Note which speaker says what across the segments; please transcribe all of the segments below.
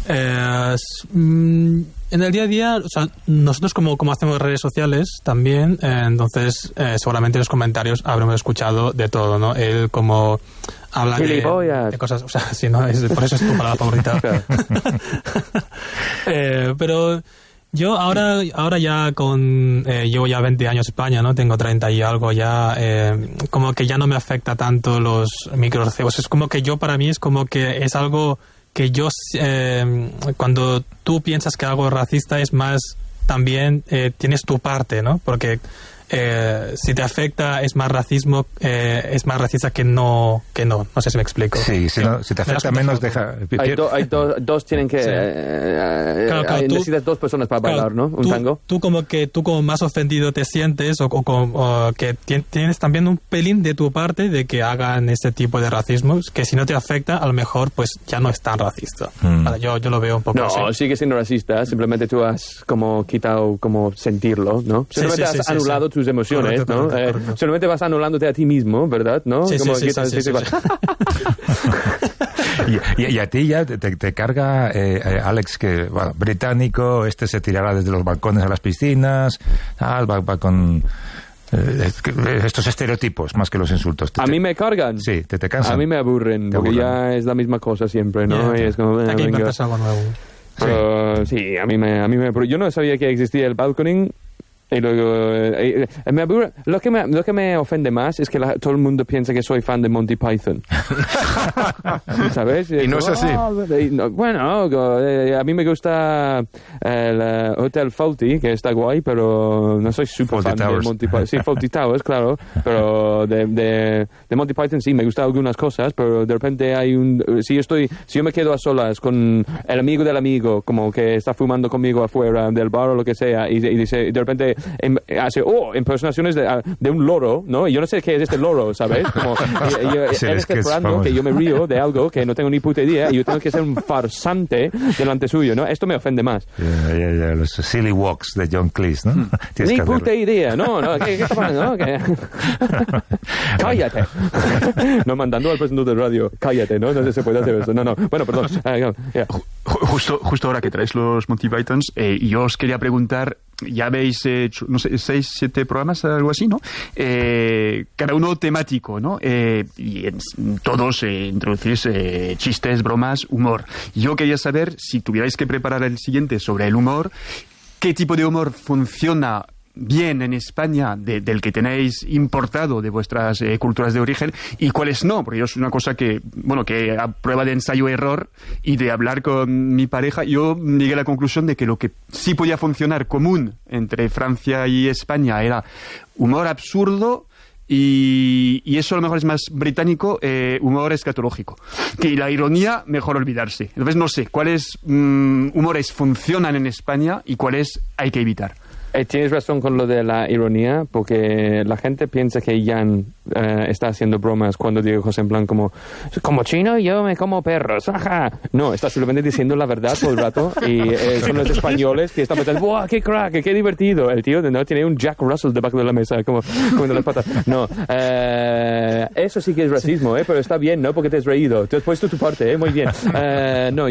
Speaker 1: En el día a día, o sea, nosotros como hacemos redes sociales también, entonces seguramente en los comentarios habremos escuchado de todo, ¿no? Él como habla de cosas, o sea, si no, por eso es tu palabra favorita. Pero yo ahora ya llevo ya 20 años en España, ¿no? Tengo 30 y algo ya, como que ya no me afecta tanto los microcebos. Es como que para mí es como que es algo que yo, cuando tú piensas que algo es racista, es más, también tienes tu parte, ¿no? Porque si te afecta es más racismo, es más racista que no sé si me explico.
Speaker 2: Sí, si te afecta menos deja...
Speaker 3: Hay dos tienen que...
Speaker 1: Claro,
Speaker 3: necesitas dos personas para bailar, ¿no? Un tango.
Speaker 1: Tú como más ofendido te sientes o que tienes también un pelín de tu parte de que hagan este tipo de racismo, que si no te afecta, a lo mejor pues ya no es tan racista. Vale, yo lo veo un poco así.
Speaker 3: No, sigue siendo racista, simplemente tú has como quitado como sentirlo, ¿no? Simplemente has anulado tus emociones,
Speaker 1: correcto,
Speaker 3: ¿no?
Speaker 1: correcto.
Speaker 3: Solamente vas anulándote a ti mismo, ¿verdad? ¿No?
Speaker 1: Sí.
Speaker 2: Y a ti ya te carga Alex, que bueno, británico, se tirará desde los balcones a las piscinas, va con estos estereotipos más que los insultos.
Speaker 3: ¿A mí me cargan?
Speaker 2: Sí, te cansan.
Speaker 3: A mí me aburren, porque ya es la misma cosa siempre, ¿no? Y es como,
Speaker 1: hay que inventarse algo nuevo.
Speaker 3: Pero, sí, a mí me pero yo no sabía que existía el balconing. Y luego me aburre. Lo que me ofende más es que todo el mundo piensa que soy fan de Monty Python. ¿Sabes?
Speaker 4: Y no es así.
Speaker 3: Bueno, a mí me gusta el Hotel Fawlty, que está guay, pero no soy súper fan de Monty Python. Sí, Fawlty Towers, claro, pero de Monty Python sí me gustan algunas cosas, pero de repente si yo me quedo a solas con el amigo del amigo, como que está fumando conmigo afuera del bar o lo que sea, y dice, de repente hace impersonaciones de un loro, ¿no? Y yo no sé qué es este loro, ¿sabes? Como él está esperando que yo me río de algo que no tengo ni puta idea y yo tengo que ser un farsante delante suyo, ¿no? Esto me ofende más.
Speaker 2: Los silly walks de John Cleese, ¿no?
Speaker 3: Ni puta idea, no, ¿qué está pasando? ¿No? Cállate. No, mandando al presentador de radio, cállate, ¿no? No se puede hacer eso. No, bueno, perdón.
Speaker 4: Justo ahora que traes los Monty Pythons, yo os quería preguntar, ya habéis hecho, no sé, 6, 7 programas, algo así, ¿no? Cada uno temático, ¿no? Y en todos introducís chistes, bromas, humor. Yo quería saber, si tuvierais que preparar el siguiente sobre el humor, ¿qué tipo de humor funciona bien en España del que tenéis importado de vuestras culturas de origen y cuáles no? Porque yo es una cosa que a prueba de ensayo-error y de hablar con mi pareja, yo llegué a la conclusión de que lo que sí podía funcionar común entre Francia y España era humor absurdo y eso a lo mejor es más británico, humor escatológico. Que la ironía, mejor olvidarse. Entonces no sé, ¿cuáles humores funcionan en España y cuáles hay que evitar?
Speaker 3: Tienes razón con lo de la ironía, porque la gente piensa que Jan está haciendo bromas cuando digo cosas en plan como chino yo me como perros, ajá. No, está simplemente diciendo la verdad todo el rato y son los españoles que están pensando, ¡buah, qué crack, qué divertido! El tío no tiene un Jack Russell debajo de la mesa, como comiendo las patas. No, eso sí que es racismo, pero está bien, ¿no? Porque te has reído, te has puesto tu parte, muy bien. No,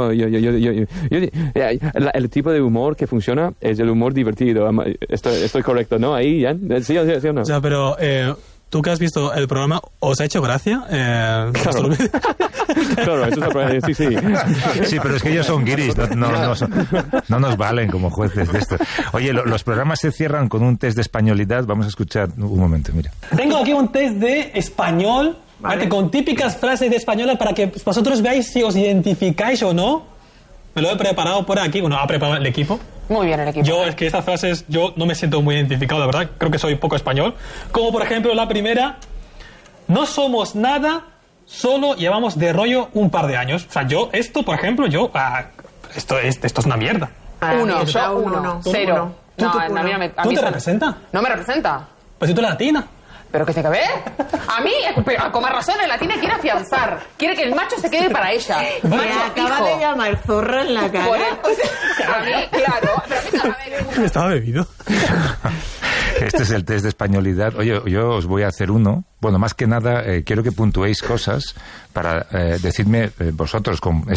Speaker 3: el tipo de humor que funciona es el humor divertido. Estoy correcto, ¿no? Ahí, Jan. ¿Sí o no?
Speaker 1: O sea, pero tú que has visto el programa, ¿os ha hecho gracia?
Speaker 3: Claro. Claro, eso es la sí.
Speaker 2: Sí, pero es que ellos son guiris, no nos valen como jueces de esto. Oye, los programas se cierran con un test de españolidad. Vamos a escuchar un momento, mira.
Speaker 5: Tengo aquí un test de español, ¿vale? Con típicas frases de española para que vosotros veáis si os identificáis o no. Me lo he preparado por aquí, ha preparado el equipo.
Speaker 6: Muy bien el equipo.
Speaker 5: Es que estas frases yo no me siento muy identificado, la verdad. Creo que soy poco español. Como por ejemplo la primera: no somos nada, solo llevamos de rollo un par de años. O sea, esto esto es una mierda.
Speaker 6: Uno, 0.
Speaker 5: ¿Tú te representa?
Speaker 6: No me representa.
Speaker 5: Pues si tú eres latina.
Speaker 6: ¿Pero qué tiene que ver? A mí, con más razón, la latina quiere afianzar. Quiere que el macho se quede para ella.
Speaker 7: Me acaba de llamar zorra en la cara.
Speaker 6: A mí, claro.
Speaker 1: Estaba bebido.
Speaker 2: Este es el test de españolidad. Oye, yo os voy a hacer uno. Bueno, más que nada, quiero que puntuéis cosas para decirme vosotros con